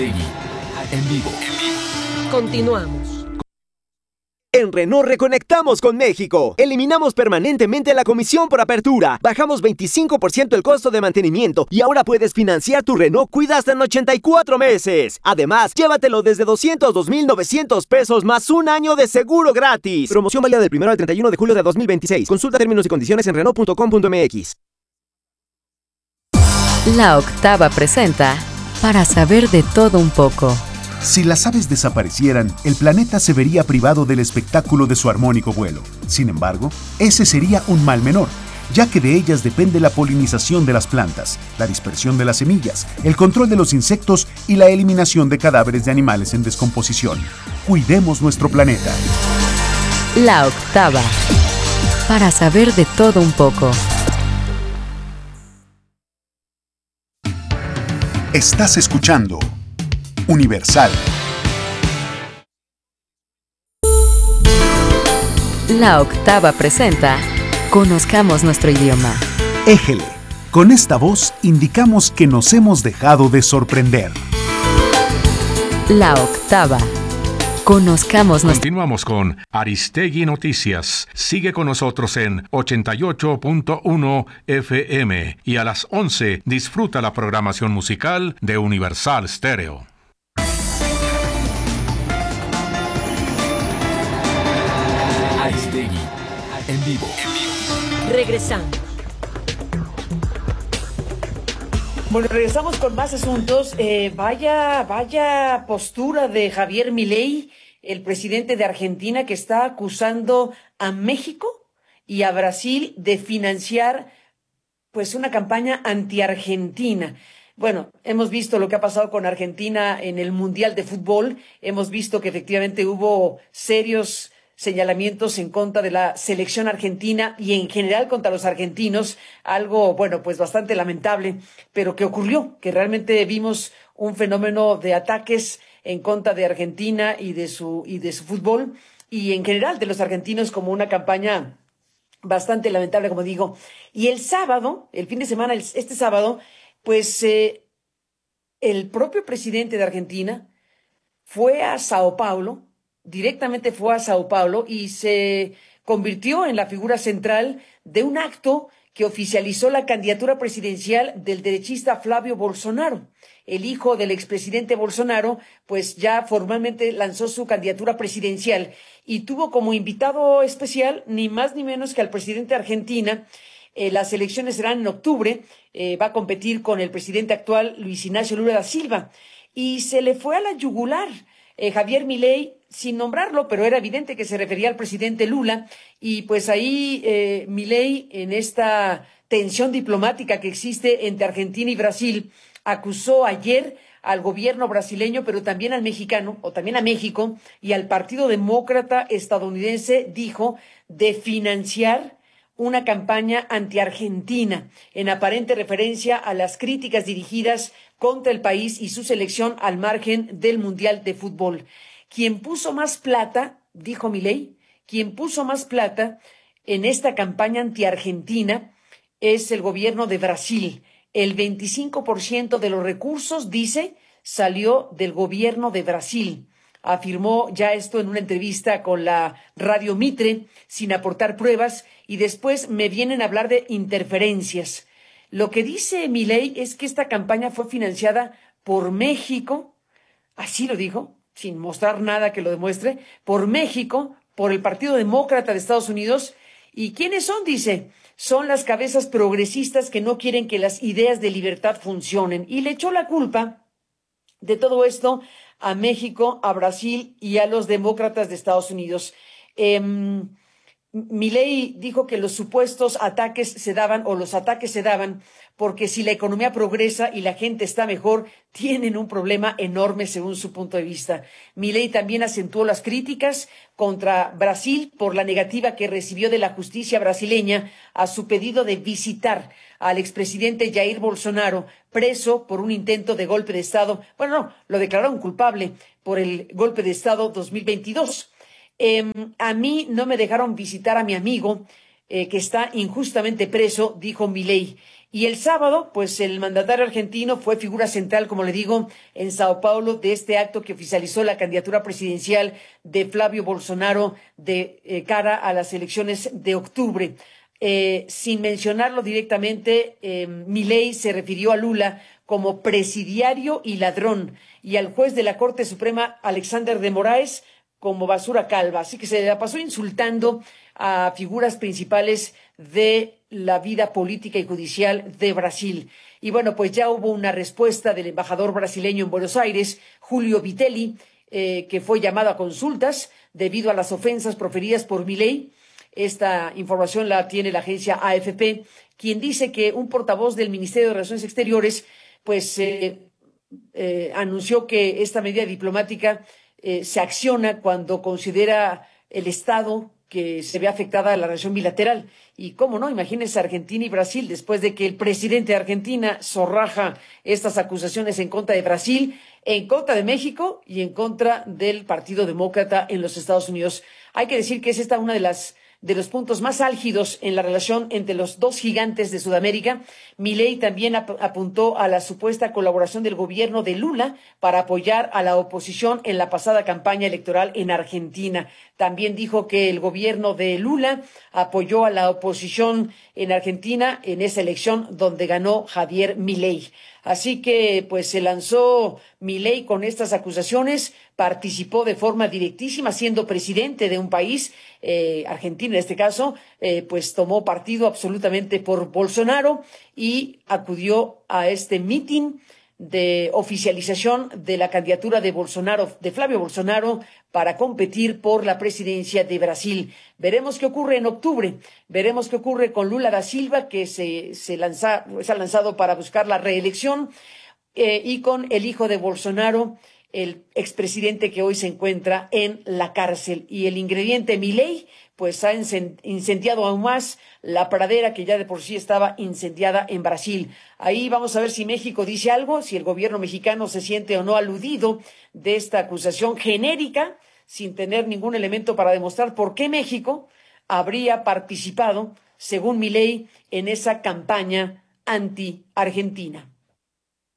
Aristegui, en vivo. Continuamos. En Renault reconectamos con México. Eliminamos permanentemente la comisión por apertura. Bajamos 25% el costo de mantenimiento y ahora puedes financiar tu Renault Kwid hasta en 84 meses. Además, llévatelo desde 202,900 pesos más un año de seguro gratis. Promoción válida del 1 al 31 de julio de 2026. Consulta términos y condiciones en Renault.com.mx. La Octava presenta Para saber de todo un poco. Si las aves desaparecieran, el planeta se vería privado del espectáculo de su armónico vuelo. Sin embargo, ese sería un mal menor, ya que de ellas depende la polinización de las plantas, la dispersión de las semillas, el control de los insectos y la eliminación de cadáveres de animales en descomposición. Cuidemos nuestro planeta. La Octava. Para saber de todo un poco. Estás escuchando Universal. La Octava presenta Conozcamos nuestro idioma. Éjele. Con esta voz indicamos que nos hemos dejado de sorprender. La Octava. Conozcamos nuestro... Continuamos con Aristegui Noticias. Sigue con nosotros en 88.1 FM y a las 11 disfruta la programación musical de Universal Stereo. Aristegui, en vivo. Regresamos. Bueno, regresamos con más asuntos. Vaya postura de Javier Milei, el presidente de Argentina, que está acusando a México y a Brasil de financiar pues una campaña anti-argentina. Bueno, hemos visto lo que ha pasado con Argentina en el Mundial de Fútbol. Hemos visto que efectivamente hubo serios señalamientos en contra de la selección argentina y en general contra los argentinos, algo, bueno, pues bastante lamentable, pero que ocurrió, que realmente vimos un fenómeno de ataques en contra de Argentina y de su fútbol, y en general de los argentinos, como una campaña bastante lamentable, como digo. Y el sábado, el fin de semana, este sábado, pues el propio presidente de Argentina fue a Sao Paulo, directamente fue a Sao Paulo y se convirtió en la figura central de un acto que oficializó la candidatura presidencial del derechista Flavio Bolsonaro. El hijo del expresidente Bolsonaro, pues ya formalmente lanzó su candidatura presidencial y tuvo como invitado especial ni más ni menos que al presidente de Argentina. Las elecciones serán en octubre, va a competir con el presidente actual Luis Ignacio Lula da Silva y se le fue a la yugular. Javier Milei, sin nombrarlo, pero era evidente que se refería al presidente Lula, y pues ahí Milei, en esta tensión diplomática que existe entre Argentina y Brasil, acusó ayer al gobierno brasileño, pero también al mexicano, o también a México, y al Partido Demócrata estadounidense, dijo, de financiar una campaña anti-argentina, en aparente referencia a las críticas dirigidas contra el país y su selección al margen del Mundial de Fútbol. Quien puso más plata, dijo Milei, quien puso más plata en esta campaña anti-argentina es el gobierno de Brasil. El 25% de los recursos, dice, salió del gobierno de Brasil. Afirmó ya esto en una entrevista con la Radio Mitre, sin aportar pruebas, y después me vienen a hablar de interferencias. Lo que dice Milei es que esta campaña fue financiada por México, así lo dijo, sin mostrar nada que lo demuestre, por México, por el Partido Demócrata de Estados Unidos. ¿Y quiénes son? Dice, son las cabezas progresistas que no quieren que las ideas de libertad funcionen. Y le echó la culpa de todo esto a México, a Brasil y a los demócratas de Estados Unidos. Milei dijo que los supuestos ataques se daban, o los ataques se daban, porque si la economía progresa y la gente está mejor, tienen un problema enorme según su punto de vista. Milei también acentuó las críticas contra Brasil por la negativa que recibió de la justicia brasileña a su pedido de visitar al expresidente Jair Bolsonaro, preso por un intento de golpe de Estado. Bueno, no, lo declararon culpable por el golpe de Estado 2022. A mí no me dejaron visitar a mi amigo que está injustamente preso, dijo Milei. Y el sábado, pues el mandatario argentino fue figura central, como le digo, en Sao Paulo de este acto que oficializó la candidatura presidencial de Flavio Bolsonaro de cara a las elecciones de octubre. Sin mencionarlo directamente, Milei se refirió a Lula como presidiario y ladrón y al juez de la Corte Suprema, Alexander de Moraes, como basura calva. Así que se la pasó insultando a figuras principales de la vida política y judicial de Brasil. Y bueno, pues ya hubo una respuesta del embajador brasileño en Buenos Aires, Julio Vitelli, que fue llamado a consultas debido a las ofensas proferidas por Milei. Esta información la tiene la agencia AFP, quien dice que un portavoz del Ministerio de Relaciones Exteriores pues anunció que esta medida diplomática se acciona cuando considera el Estado que se ve afectada la relación bilateral. Y cómo no, imagínense Argentina y Brasil, después de que el presidente de Argentina zorraja estas acusaciones en contra de Brasil, en contra de México y en contra del Partido Demócrata en los Estados Unidos. Hay que decir que es esta una de los puntos más álgidos en la relación entre los dos gigantes de Sudamérica. Milei también apuntó a la supuesta colaboración del gobierno de Lula para apoyar a la oposición en la pasada campaña electoral en Argentina. También dijo que el gobierno de Lula apoyó a la oposición en Argentina en esa elección donde ganó Javier Milei. Así que pues se lanzó Milei con estas acusaciones, participó de forma directísima siendo presidente de un país, Argentina en este caso, pues tomó partido absolutamente por Bolsonaro y acudió a este mitin de oficialización de la candidatura de Bolsonaro, de Flavio Bolsonaro, para competir por la presidencia de Brasil. Veremos qué ocurre en octubre, veremos qué ocurre con Lula da Silva, que se ha lanzado para buscar la reelección, y con el hijo de Bolsonaro, el expresidente que hoy se encuentra en la cárcel. Y el ingrediente Milei, pues ha incendiado aún más la pradera que ya de por sí estaba incendiada en Brasil. Ahí vamos a ver si México dice algo, si el gobierno mexicano se siente o no aludido de esta acusación genérica, sin tener ningún elemento para demostrar por qué México habría participado, según Milei, en esa campaña anti-argentina.